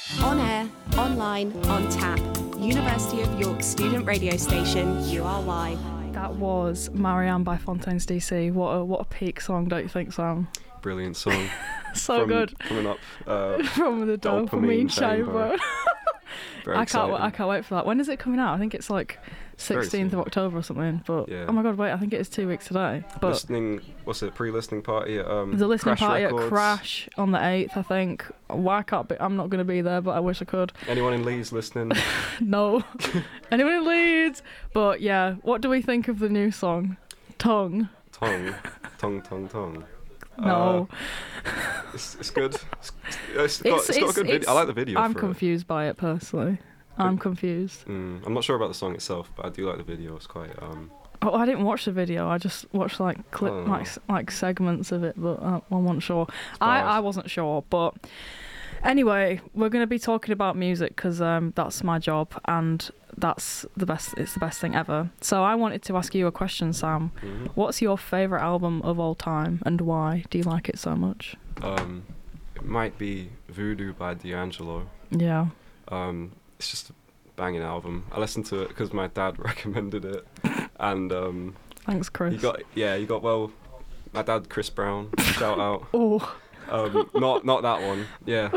On air, online, on tap. University of York student radio station, URY. That was Marianne by Fontaines DC. What a peak song, don't you think, Sam? Brilliant song. Good. Coming up. From the dopamine chamber. Very I exciting. can't wait for that. When is it coming out? I think it's like 16th of October or something. But Yeah. oh my god, wait! I think it is 2 weeks today. But Pre-listening party at the listening Crash party Records. at Crash on the 8th, I think. Why can't be? I'm not going to be there, but I wish I could. Anyone in Leeds listening? No, anyone in Leeds? But yeah, what do we think of the new song, Tongue? Tongue. No, It's good. It's got a good video. I like the video. I'm for confused by it personally. I'm confused. I'm not sure about the song itself, but I do like the video. It's quite. Oh, I didn't watch the video. I just watched like like segments of it, but I wasn't sure. I wasn't sure, but anyway, we're going to be talking about music because that's my job and that's the best. It's the best thing ever. So I wanted to ask you a question, Sam. Mm-hmm. What's your favorite album of all time, and why do you like it so much? It might be Voodoo by D'Angelo. Yeah. It's just a banging album. I listened to it because my dad recommended it, and Thanks, Chris. my dad, Chris Brown, shout out. Oh. Not that one. Yeah,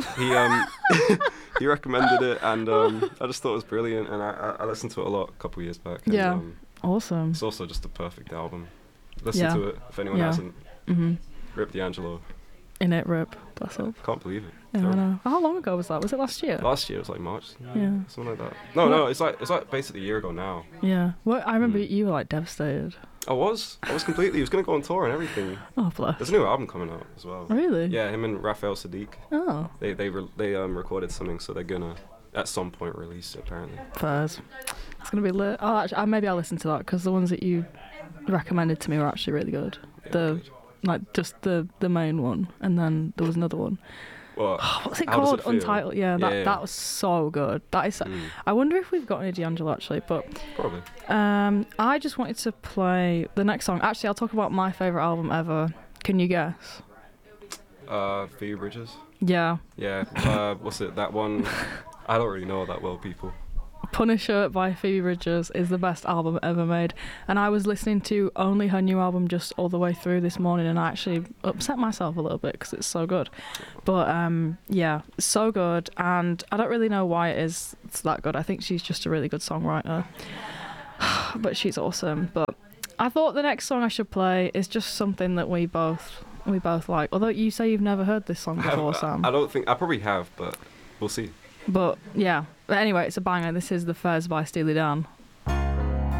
he recommended it, and I just thought it was brilliant, and I listened to it a lot a couple of years back. And, Yeah. Awesome. it's also just a perfect album. Listen to it if anyone hasn't. Mm-hmm. Rip D'Angelo. In it, rip. Bless up. Can't believe it. Yeah, I Terrible. know. How long ago was that? Was it last year? Last year it was like March. Yeah. Something like that. No, it's like basically a year ago now. Yeah. Well, I remember you were like devastated. I was completely. He was gonna go on tour and everything. Oh, bless. There's a new album coming out as well. Really? Yeah, him and Raphael Sadiq. Oh. They recorded something, so they're gonna at some point release it apparently. Fairs. It's gonna be lit. Oh, actually, maybe I'll listen to that because the ones that you recommended to me were actually really good. Yeah, Just the main one, and then there was another one. Well, What's it how does called? it feel? Untitled. Yeah, that was so good. That is. I wonder if we've got any D'Angelo actually, but Probably. I just wanted to play the next song. Actually, I'll talk about my favorite album ever. Can you guess? Phoebe Bridgers. Yeah. Yeah. What's it? That one. I don't really know that well, people. Punisher by Phoebe Bridgers is the best album ever made, and I was listening to only her new album just all the way through this morning, and I actually upset myself a little bit because it's so good. But yeah, so good, and I don't really know why it's that good. I think she's just a really good songwriter, but she's awesome. But I thought the next song I should play is just something that we both like. Although you say you've never heard this song before, Sam. I don't think I probably have, but we'll see. But yeah. But anyway, it's a banger. This is The Fez by Steely Dan